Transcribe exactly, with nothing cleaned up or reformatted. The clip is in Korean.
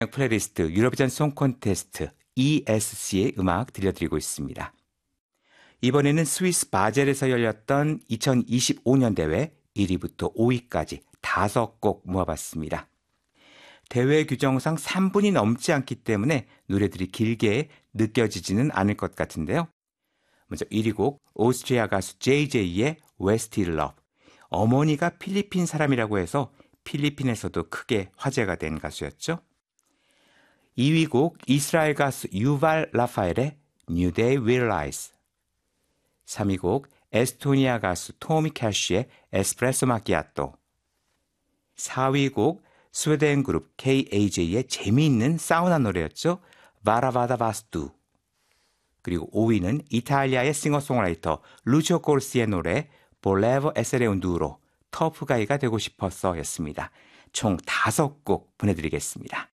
플레이리스트 유로비전 송 콘테스트 이에스씨의 음악 들려드리고 있습니다. 이번에는 스위스 바젤에서 열렸던 이천이십오 년 대회 일 위부터 오 위까지 다섯 곡 모아봤습니다. 대회 규정상 삼 분이 넘지 않기 때문에 노래들이 길게 느껴지지는 않을 것 같은데요. 먼저 일 위 곡 오스트리아 가수 제이제이의 Wasted Love. 어머니가 필리핀 사람이라고 해서 필리핀에서도 크게 화제가 된 가수였죠. 이 위 곡 이스라엘 가수 유발 라파엘의 New Day Will Rise. 삼 위 곡 에스토니아 가수 토미 캐시의 에스프레소 마키아토. 사 위 곡 스웨덴 그룹 케이에이제이의 재미있는 사우나 노래였죠. 바라바다 바스투. 그리고 오 위는 이탈리아의 싱어송라이터 루치오 코르시의 노래 볼레버 에세레 운두로 터프가이가 되고 싶어서 였습니다. 총 다섯 곡 보내드리겠습니다.